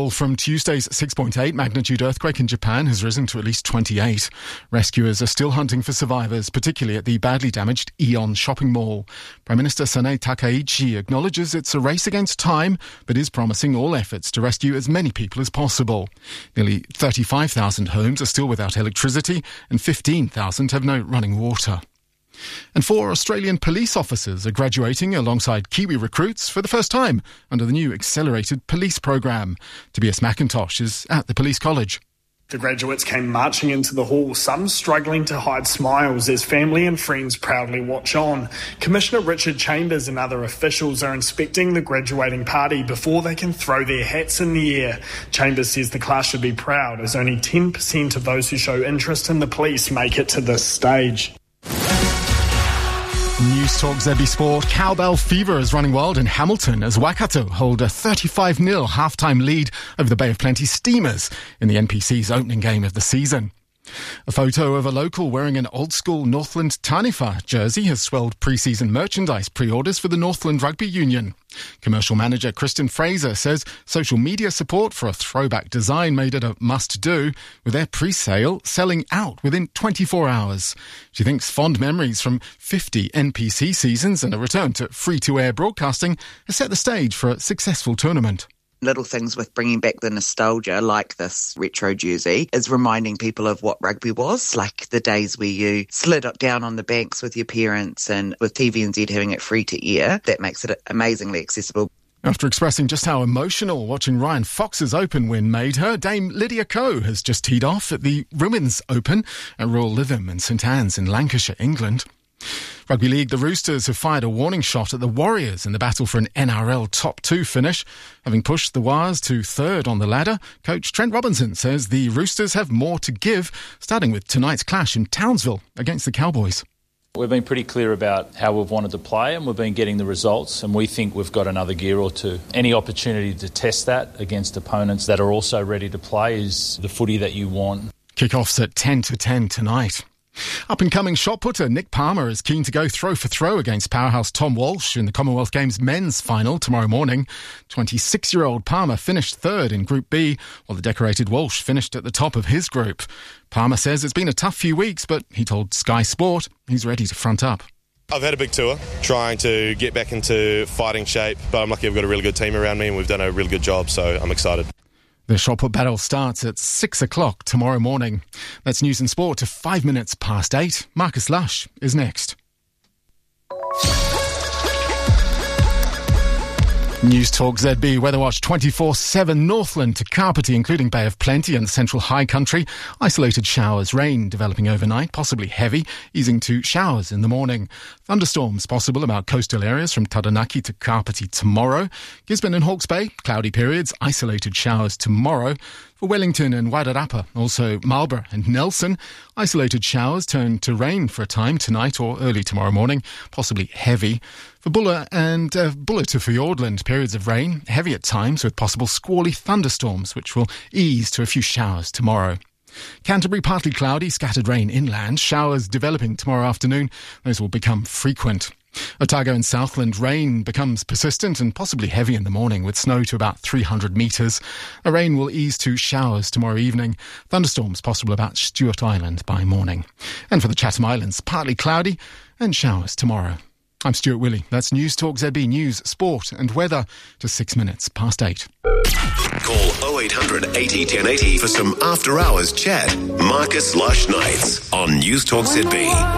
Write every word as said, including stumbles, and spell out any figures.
toll from Tuesday's six point eight magnitude earthquake in Japan has risen to at least twenty-eight. Rescuers are still hunting for survivors, particularly at the badly damaged Aeon shopping mall. Prime Minister Sanae Takaichi acknowledges it's a race against time, but is promising all efforts to rescue as many people as possible. Nearly thirty-five thousand homes are still without electricity and fifteen thousand have no running water. And four Australian police officers are graduating alongside Kiwi recruits for the first time under the new accelerated police program. Tobias McIntosh is at the police college. The graduates came marching into the hall, some struggling to hide smiles as family and friends proudly watch on. Commissioner Richard Chambers and other officials are inspecting the graduating party before they can throw their hats in the air. Chambers says the class should be proud as only ten percent of those who show interest in the police make it to this stage. News Talk Z B Sport. Cowbell fever is running wild in Hamilton as Waikato hold a thirty-five nil half-time lead over the Bay of Plenty Steamers in the N P C's opening game of the season. A photo of a local wearing an old-school Northland Taniwha jersey has swelled pre-season merchandise pre-orders for the Northland Rugby Union. Commercial manager Kristen Fraser says social media support for a throwback design made it a must-do, with their pre-sale selling out within twenty-four hours. She thinks fond memories from fifty N P C seasons and a return to free-to-air broadcasting has set the stage for a successful tournament. Little things with bringing back the nostalgia, like this retro jersey, is reminding people of what rugby was, like the days where you slid it down on the banks with your parents, and with T V N Z having it free to air, that makes it amazingly accessible. After expressing just how emotional watching Ryan Fox's Open win made her, Dame Lydia Ko has just teed off at the Women's Open at Royal Lytham and St Anne's in Lancashire, England. Rugby League, the Roosters have fired a warning shot at the Warriors in the battle for an N R L top two finish. Having pushed the Wars to third on the ladder, coach Trent Robinson says the Roosters have more to give, starting with tonight's clash in Townsville against the Cowboys. We've been pretty clear about how we've wanted to play, and we've been getting the results, and we think we've got another gear or two. Any opportunity to test that against opponents that are also ready to play is the footy that you want. Kick-off's at ten to ten tonight. Up-and-coming shot putter Nick Palmer is keen to go throw for throw against powerhouse Tom Walsh in the Commonwealth Games men's final tomorrow morning. twenty-six-year-old Palmer finished third in Group B, while the decorated Walsh finished at the top of his group. Palmer says it's been a tough few weeks, but he told Sky Sport he's ready to front up. I've had a big tour, trying to get back into fighting shape, but I'm lucky I've got a really good team around me and we've done a really good job, so I'm excited. The shot put battle starts at six o'clock tomorrow morning. That's news and sport to five minutes past eight. Marcus Lush is next. News Talk Z B Weather Watch twenty-four seven. Northland to Carpety, including Bay of Plenty and the Central High Country. Isolated showers, rain developing overnight, possibly heavy, easing to showers in the morning. Thunderstorms possible about coastal areas from Taranaki to Carpety tomorrow. Gisborne and Hawke's Bay, cloudy periods, isolated showers tomorrow. For Wellington and Wairarapa, also Marlborough and Nelson, isolated showers turn to rain for a time tonight or early tomorrow morning, possibly heavy. For Buller and uh, Buller to Fiordland, periods of rain, heavy at times with possible squally thunderstorms, which will ease to a few showers tomorrow. Canterbury, partly cloudy, scattered rain inland, showers developing tomorrow afternoon. Those will become frequent. Otago and Southland, rain becomes persistent and possibly heavy in the morning with snow to about three hundred metres. The rain will ease to showers tomorrow evening. Thunderstorms possible about Stewart Island by morning. And for the Chatham Islands, partly cloudy and showers tomorrow. I'm Stuart Willey. That's News Talk Z B News, Sport and Weather to six minutes past eight. Call oh eight hundred eighty ten eighty for some after-hours chat. Marcus Lush Nights on News Talk Z B.